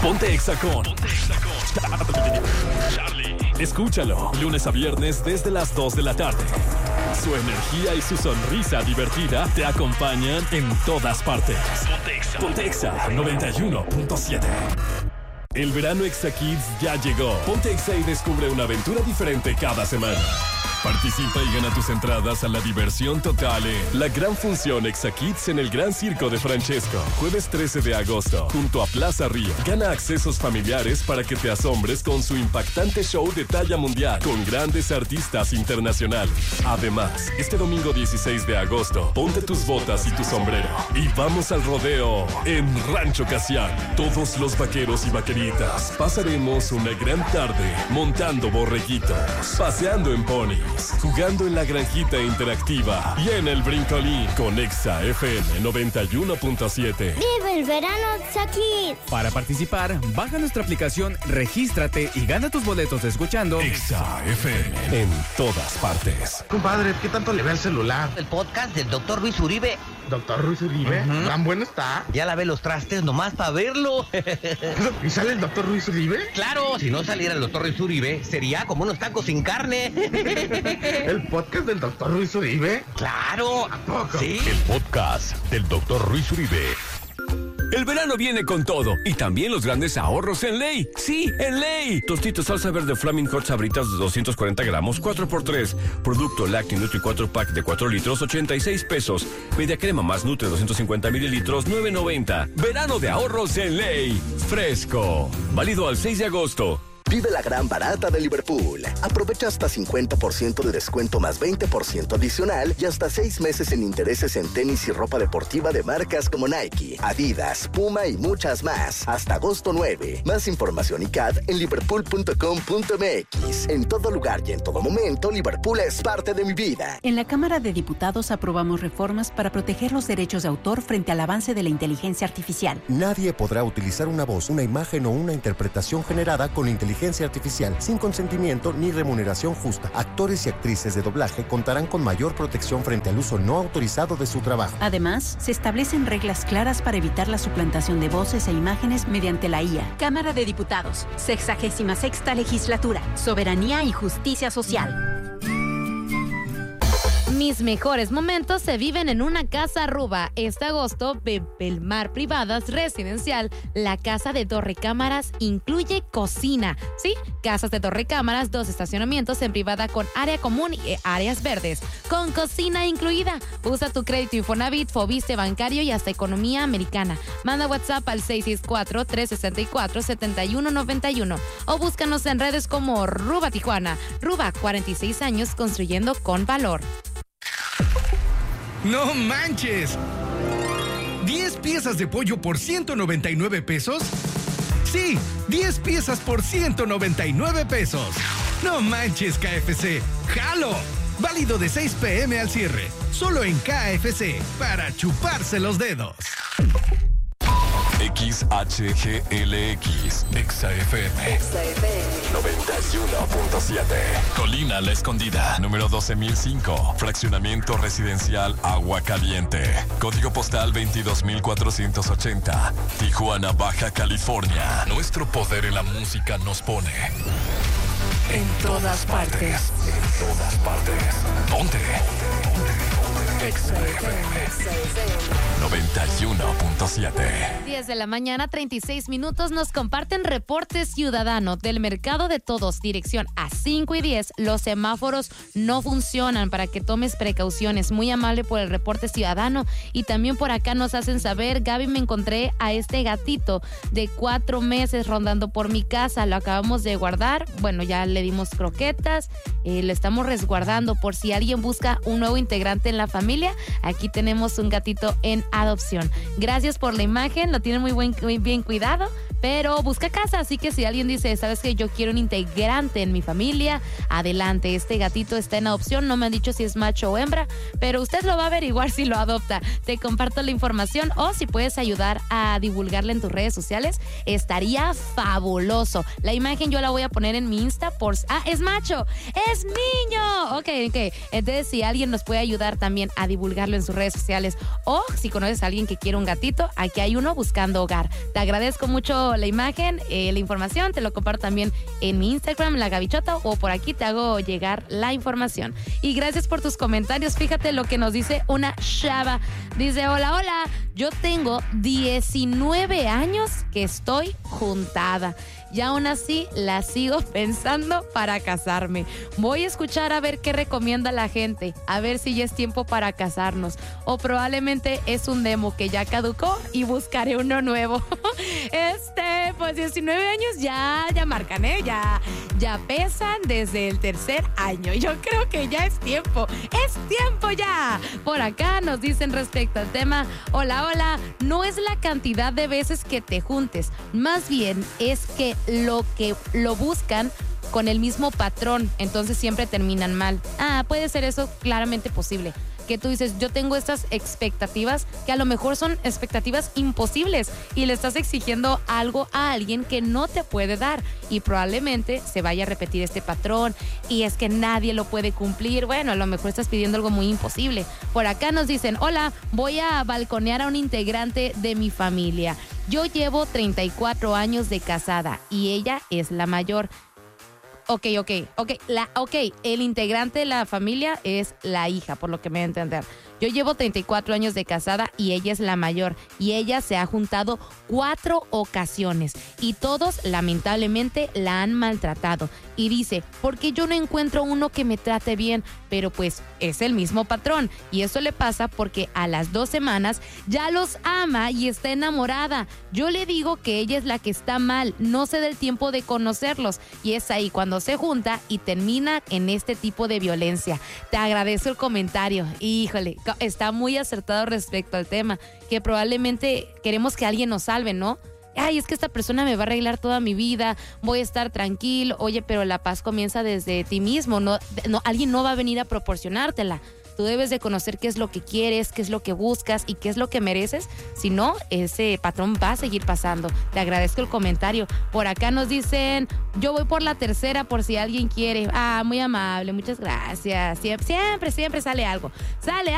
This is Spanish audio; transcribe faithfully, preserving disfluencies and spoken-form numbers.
Ponte Exa con Charlie. Escúchalo, lunes a viernes desde las dos de la tarde. Su energía y su sonrisa divertida te acompañan en todas partes. Ponte Exa. Ponte Exa noventa y uno punto siete. El verano Exa Kids ya llegó. Ponte Exa y descubre una aventura diferente cada semana. Participa y gana tus entradas a la diversión total en la gran función Exa Kids en el Gran Circo de Francesco. Jueves trece de agosto, junto a Plaza Río. Gana accesos familiares para que te asombres con su impactante show de talla mundial, con grandes artistas internacionales. Además, este domingo dieciséis de agosto, ponte tus botas y tu sombrero y vamos al rodeo en Rancho Casiano. Todos los vaqueros y vaqueritas pasaremos una gran tarde montando borreguitos, paseando en pony, jugando en la granjita interactiva y en el brincolín con Exa F M noventa y uno punto siete. ¡Vive el verano Exa Kids! Para participar, baja nuestra aplicación, regístrate y gana tus boletos escuchando Exa F M en todas partes. Compadre, ¿qué tanto le ve el celular? El podcast del doctor Luis Uribe. ¿Doctor Luis Uribe? Uh-huh. ¿Tan bueno está? Ya lavé los trastes nomás para verlo. ¿Y sale el doctor Luis Uribe? Claro, si no saliera el doctor Luis Uribe, sería como unos tacos sin carne. ¿El podcast del doctor Luis Uribe? ¡Claro! ¿A poco? Sí. El podcast del doctor Luis Uribe. El verano viene con todo y también los grandes ahorros en Ley. ¡Sí, en Ley! Tostitos salsa verde Flaming Hot Sabritas de doscientos cuarenta gramos, cuatro por tres. Producto Lácteo Nutri cuatro pack de cuatro litros, ochenta y seis pesos. Media crema más Nutre doscientos cincuenta mililitros, nueve noventa. Verano de ahorros en Ley. Fresco. Válido al seis de agosto. Vive la gran barata de Liverpool. Aprovecha hasta cincuenta por ciento de descuento más veinte por ciento adicional y hasta seis meses en intereses en tenis y ropa deportiva de marcas como Nike, Adidas, Puma y muchas más. Hasta agosto nueve. Más información y C A D en liverpool punto com punto m x. En todo lugar y en todo momento, Liverpool es parte de mi vida. En la Cámara de Diputados aprobamos reformas para proteger los derechos de autor frente al avance de la inteligencia artificial. Nadie podrá utilizar una voz, una imagen o una interpretación generada con inteligencia artificial sin consentimiento ni remuneración justa. Actores y actrices de doblaje contarán con mayor protección frente al uso no autorizado de su trabajo. Además, se establecen reglas claras para evitar la suplantación de voces e imágenes mediante la I A. Cámara de Diputados, sexagésima sexta legislatura, soberanía y justicia social. Mis mejores momentos se viven en una casa Ruba. Este agosto, Bepelmar Privadas Residencial. La casa de dos recámaras incluye cocina. Sí, casas de dos recámaras, dos estacionamientos en privada con área común y áreas verdes. Con cocina incluida. Usa tu crédito Infonavit, Fobiste bancario y hasta economía americana. Manda WhatsApp al seis seis cuatro, tres seis cuatro, siete uno nueve uno o búscanos en redes como Ruba Tijuana. Ruba, cuarenta y seis años construyendo con valor. ¡No manches! ¿diez piezas de pollo por ciento noventa y nueve pesos? Sí, diez piezas por ciento noventa y nueve pesos. ¡No manches, K F C! ¡Jalo! Válido de seis pe eme al cierre. Solo en K F C, para chuparse los dedos. X H G L X, Exa F M, Exa F M noventa y uno punto siete. Colina La Escondida, número doce mil cinco. Fraccionamiento residencial Agua Caliente. Código postal veintidós mil cuatrocientos ochenta. Tijuana, Baja California. Nuestro poder en la música nos pone en todas partes. En todas partes. Ponte. Exa F M noventa y uno punto siete. diez de la mañana, treinta y seis minutos. Nos comparten reporte ciudadano del mercado de todos. Dirección a cinco y diez. Los semáforos no funcionan para que tomes precauciones. Muy amable por el reporte ciudadano. Y también por acá nos hacen saber, Gaby, me encontré a este gatito de cuatro meses rondando por mi casa. Lo acabamos de guardar. Bueno, ya le dimos croquetas. Eh, lo estamos resguardando por si alguien busca un nuevo integrante en la familia. Aquí tenemos un gatito en adopción. Gracias por la imagen, lo tienen muy, buen, muy bien cuidado, pero busca casa, así que si alguien dice, ¿sabes qué? Yo quiero un integrante en mi familia, adelante, este gatito está en adopción, no me han dicho si es macho o hembra, pero usted lo va a averiguar si lo adopta. Te comparto la información o si puedes ayudar a divulgarla en tus redes sociales, estaría fabuloso. La imagen yo la voy a poner en mi Insta por... ¡Ah, es macho! ¡Es niño! Ok, ok. Entonces, si alguien nos puede ayudar también a divulgarlo en sus redes sociales o si conoces a alguien que quiere un gatito, aquí hay uno buscando hogar. Te agradezco mucho mando la imagen, eh, la información, te lo comparto también en mi Instagram, La Gavichota, o por aquí te hago llegar la información. Y gracias por tus comentarios. Fíjate lo que nos dice una chava. Dice, hola, hola, yo tengo diecinueve años que estoy juntada. Y aún así la sigo pensando para casarme. Voy a escuchar a ver qué recomienda la gente, a ver si ya es tiempo para casarnos. O probablemente es un demo que ya caducó y buscaré uno nuevo. Este, pues diecinueve años ya, ya marcan, ¿eh? Ya, ya pesan desde el tercer año. Yo creo que ya es tiempo. ¡Es tiempo ya! Por acá nos dicen respecto al tema, hola, hola, no es la cantidad de veces que te juntes, más bien es que lo que lo buscan con el mismo patrón, entonces siempre terminan mal. Ah, puede ser eso, claramente posible. Que tú dices, yo tengo estas expectativas que a lo mejor son expectativas imposibles y le estás exigiendo algo a alguien que no te puede dar y probablemente se vaya a repetir este patrón y es que nadie lo puede cumplir. Bueno, a lo mejor estás pidiendo algo muy imposible. Por acá nos dicen, hola, voy a balconear a un integrante de mi familia. Yo llevo treinta y cuatro años de casada y ella es la mayor. Ok, ok, ok, la, ok, el integrante de la familia es la hija, por lo que me voy a entender. Yo llevo treinta y cuatro años de casada y ella es la mayor y ella se ha juntado cuatro ocasiones y todos lamentablemente la han maltratado. Y dice, porque yo no encuentro uno que me trate bien, pero pues es el mismo patrón y eso le pasa porque a las dos semanas ya los ama y está enamorada. Yo le digo que ella es la que está mal, no se da el tiempo de conocerlos y es ahí cuando se junta y termina en este tipo de violencia. Te agradezco el comentario, híjole, está muy acertado respecto al tema, que probablemente queremos que alguien nos salve, ¿no? Ay, es que esta persona me va a arreglar toda mi vida, voy a estar tranquilo. Oye, pero la paz comienza desde ti mismo, no, no, alguien no va a venir a proporcionártela. Tú debes de conocer qué es lo que quieres, qué es lo que buscas y qué es lo que mereces. Si no, ese patrón va a seguir pasando. Te agradezco el comentario. Por acá nos dicen, yo voy por la tercera por si alguien quiere. Ah, muy amable, muchas gracias. Siempre, siempre, siempre sale algo. Sale